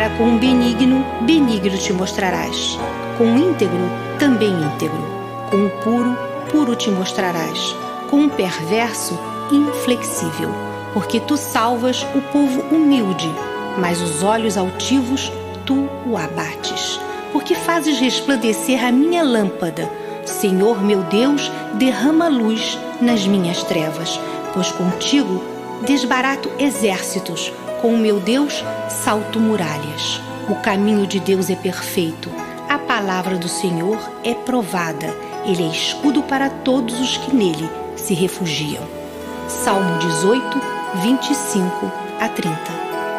Para com o benigno, benigno te mostrarás. Com o íntegro, também íntegro. Com o puro, puro te mostrarás. Com o perverso, inflexível. Porque tu salvas o povo humilde, mas os olhos altivos tu o abates. Porque fazes resplandecer a minha lâmpada. Senhor meu Deus, derrama luz nas minhas trevas, pois contigo desbarato exércitos, com o meu Deus salto muralhas. O caminho de Deus é perfeito, a palavra do Senhor é provada, ele é escudo para todos os que nele se refugiam. Salmo 18, 25 a 30.